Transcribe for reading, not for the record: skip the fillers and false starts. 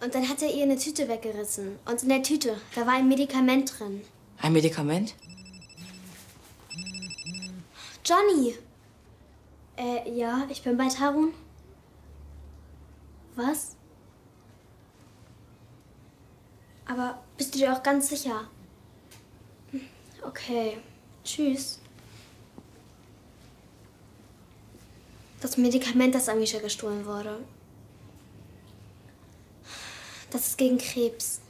Und dann hat er ihr eine Tüte weggerissen. Und in der Tüte, da war ein Medikament drin. Ein Medikament? Johnny! Ja, ich bin bei Tarun. Was? Aber bist du dir auch ganz sicher? Okay. Tschüss. Das Medikament, das Amisha gestohlen wurde. Das ist gegen Krebs.